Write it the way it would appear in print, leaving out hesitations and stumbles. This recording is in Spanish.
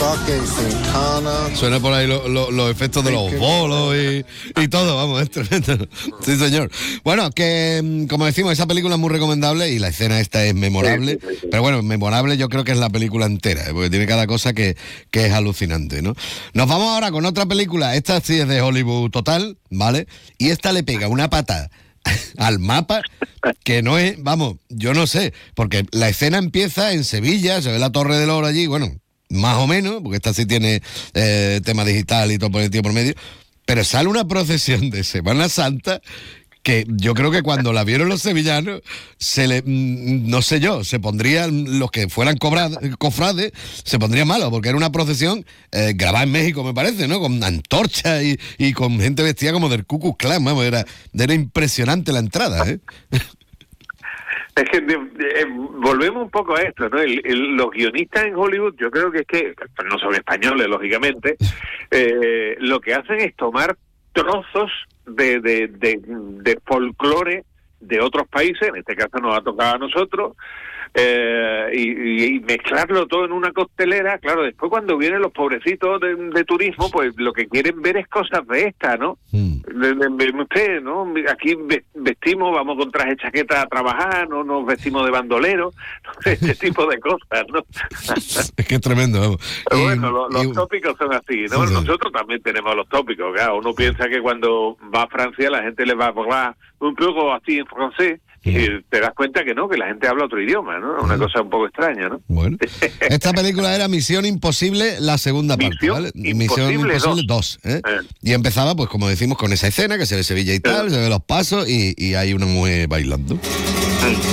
Suena por ahí los efectos de los bolos y todo, vamos, es tremendo. Sí, señor. Bueno, que como decimos, esa película es muy recomendable y la escena esta es memorable, sí. Pero bueno, memorable yo creo que es la película entera, porque tiene cada cosa que es alucinante, ¿no? Nos vamos ahora con otra película, esta sí es de Hollywood total, ¿vale? Y esta le pega una pata al mapa que no es, vamos, yo no sé, porque la escena empieza en Sevilla, se ve la Torre del Oro allí, bueno, más o menos, porque esta sí tiene tema digital y todo por el tiempo por medio, pero sale una procesión de Semana Santa que yo creo que cuando la vieron los sevillanos, no sé yo, se pondrían, los que fueran cofrades, se pondrían malos, porque era una procesión grabada en México, me parece, ¿no? Con antorchas y con gente vestida como del Ku Klux Klan, vamos, era impresionante la entrada, ¿eh? Es que volvemos un poco a esto, ¿no? Los guionistas en Hollywood, yo creo que es que, no son españoles, lógicamente, lo que hacen es tomar trozos de folclore de otros países, en este caso nos ha tocado a nosotros, y mezclarlo todo en una costelera. Claro, después cuando vienen los pobrecitos de turismo, pues lo que quieren ver es cosas de estas, ¿no? Usted, ¿no? Aquí vestimos, vamos con traje chaqueta a trabajar, no nos vestimos de bandolero, este tipo de cosas, ¿no? Es que es tremendo, vamos. Pero bueno, los tópicos son así, ¿no? Sí. Nosotros también tenemos los tópicos, claro. Uno piensa que cuando va a Francia la gente le va a hablar un poco así en francés, y te das cuenta que no, que la gente habla otro idioma, ¿no? Una cosa un poco extraña, ¿no? Bueno, esta película era Misión Imposible, la segunda parte, ¿vale? Misión Imposible 2, ¿eh? Y empezaba, pues como decimos, con esa escena que se ve Sevilla y tal, se ve los pasos y hay una mujer bailando.